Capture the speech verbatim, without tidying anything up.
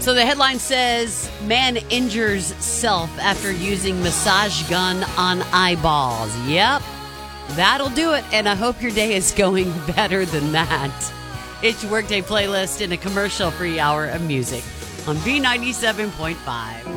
So the headline says, man injures self after using massage gun on eyeballs. Yep, that'll do it. And I hope your day is going better than that. It's your Workday Playlist in a commercial-free hour of music on B ninety-seven point five.